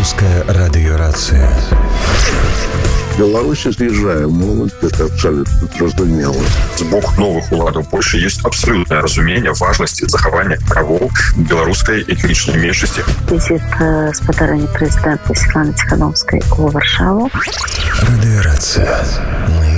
Белорусская радиорация. В Беларуси з'язджае моладзь, это абсолютно зразумела. З боку новых уладаў Польши есть абсолютное разумение важности захавання правоў беларускай этнічнай меншасці. Визит спадарэння прэзідэнта Светланы Ціхановскай у Варшаву. Радиорация. Мы